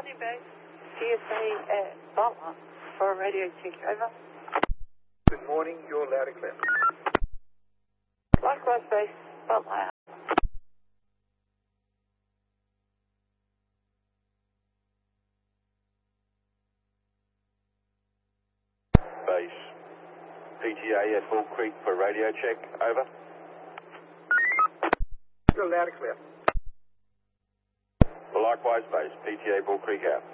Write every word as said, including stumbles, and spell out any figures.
Sydney base, C S A at Butler for a radio check, over. Good morning, you're loud and clear. Likewise base, Butler. Base, P T A at Bull Creek for radio check, over. You're loud and clear. Likewise base, P T A Bull Creek out.